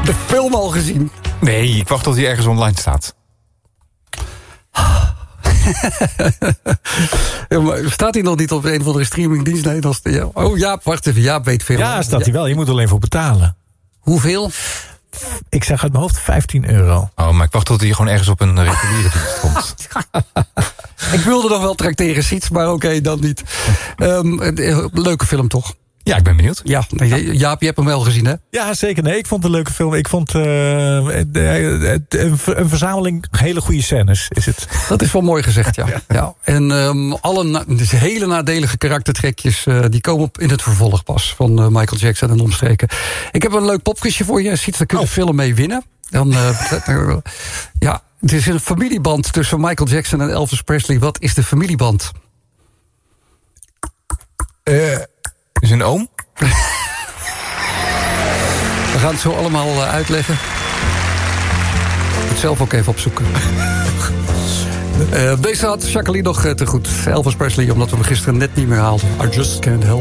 de film al gezien? Nee, ik wacht tot hij ergens online staat. Ja, maar staat hij nog niet op een of andere streamingdienst? Nee, dat is oh, Jaap, wacht even. Jaap weet veel. Ja, staat hij wel. Je moet er alleen voor betalen. Hoeveel? Ik zeg uit mijn hoofd €15. Oh, maar ik wacht tot hij gewoon ergens op een reguliere dienst komt. Ik wilde nog wel trakteren, Siets, maar oké, dan niet. Leuke film, toch? Ja, ik ben benieuwd. Ja, nee, Jaap, je hebt hem wel gezien, hè? Ja, zeker. Nee, ik vond het een leuke film. Ik vond een verzameling hele goede scènes, is het. Dat is wel mooi gezegd, ja. Ja. En alle hele nadelige karaktertrekjes die komen in het vervolg pas van Michael Jackson en omstreken. Ik heb een leuk popquizje voor je. Siets, daar kun je de film mee winnen. Dan, ja, het is een familieband tussen Michael Jackson en Elvis Presley. Wat is de familieband? Is een oom? We gaan het zo allemaal uitleggen. Ik moet het zelf ook even opzoeken. Deze had Jacqueline nog te goed. Elvis Presley, omdat we hem gisteren net niet meer haalden. I just can't help